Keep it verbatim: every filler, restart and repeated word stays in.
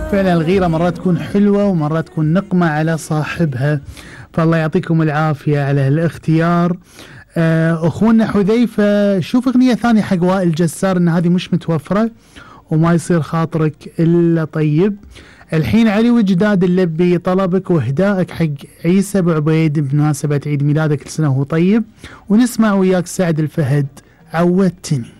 فعلا الغيرة مرات تكون حلوة ومرات تكون نقمة على صاحبها، فالله يعطيكم العافية على الاختيار. أخونا حذيفة، شوف أغنية ثانية حق وائل جسار، إن هذه مش متوفرة وما يصير خاطرك إلا طيب. الحين علي وجداد اللبي طلبك وهدائك حق عيسى ابو عبيد بمناسبة عيد ميلادك، كل سنة وهو طيب. ونسمع وياك سعد الفهد عودتني.